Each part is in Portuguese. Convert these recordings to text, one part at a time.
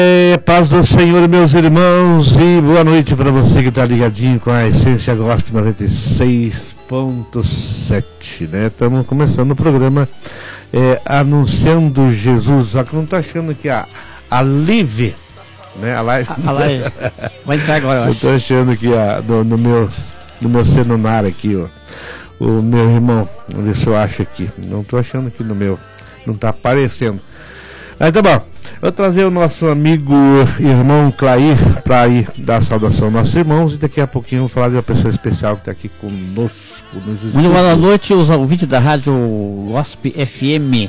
Paz do Senhor, meus irmãos, e boa noite para você que está ligadinho com a Essência Gospel 96.7, né? Estamos começando o programa anunciando Jesus, só que não estou achando que a live, né? A live vai entrar agora, eu acho. Eu estou achando que no meu celular aqui, ó, o meu irmão, vamos ver se eu acho aqui, não estou achando aqui no meu, não está aparecendo. Aí tá bom, vou trazer o nosso amigo irmão Clair para ir dar a saudação aos nossos irmãos, e daqui a pouquinho vamos falar de uma pessoa especial que está aqui conosco. Muito boa noite, os ouvintes da Rádio Gospel FM,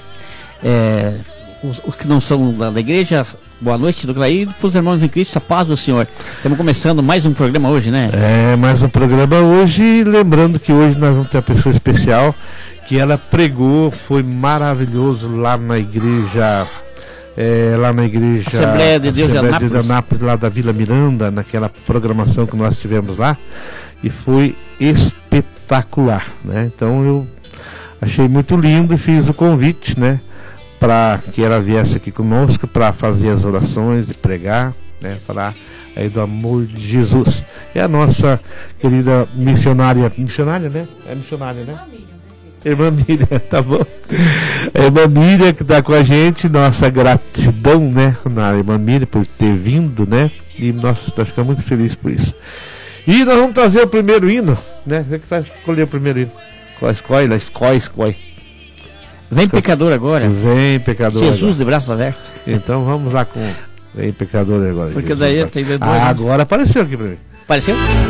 os que não são da igreja, boa noite do Clair, para os irmãos em Cristo, a paz do Senhor. Estamos começando mais um programa hoje, né? Mais um programa hoje, lembrando que hoje nós vamos ter uma pessoa especial, que ela pregou, foi maravilhoso lá na igreja... Assembleia de Deus de Anápolis, lá da Vila Miranda, naquela programação que nós tivemos lá, e foi espetacular, né? Então eu achei muito lindo e fiz o convite, né, para que ela viesse aqui conosco para fazer as orações e pregar, né, falar aí do amor de Jesus. É a nossa querida missionária, né? É missionária, né? Irmã Miriam, tá bom? A irmã Miriam que está com a gente, nossa gratidão, né, na irmã Miriam por ter vindo, né? E nós ficamos muito felizes por isso. E nós vamos trazer o primeiro hino, né? Você que vai escolher o primeiro hino. Escolhe. Vem pecador agora. Vem pecador Jesus agora. De braços abertos. Então vamos lá com Vem pecador agora. Porque Jesus, daí tem dois. Agora apareceu aqui para mim. Apareceu?